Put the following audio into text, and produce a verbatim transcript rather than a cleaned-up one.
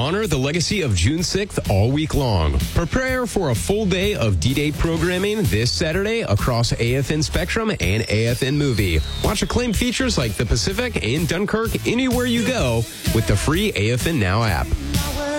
honor the legacy of June sixth all week long. Prepare for a full day of D-Day programming this Saturday across A F N Spectrum and A F N Movie. Watch acclaimed features like The Pacific and Dunkirk anywhere you go with the free A F N Now app.